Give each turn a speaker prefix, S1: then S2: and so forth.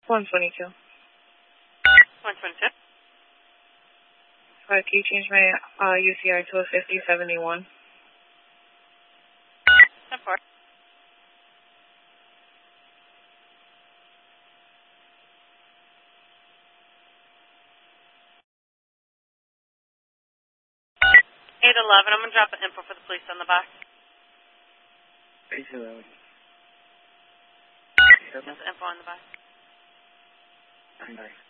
S1: 122.
S2: 122.
S1: Can you change my UCR to a 5071?
S2: 10-4. I'm going to drop an info for the police on the back.
S1: 811.
S2: Just info on the back.
S1: Nice.